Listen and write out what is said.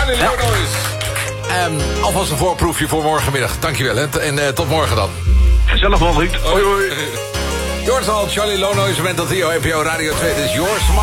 Charlie Lonois. Alvast een voorproefje voor morgenmiddag. Dankjewel, hè. En tot morgen dan. Gezellig man, Ruud. Hoi hoi. Yours al, Charlie Lonois, bent dat hier, NPO Radio 2. Dit is Yours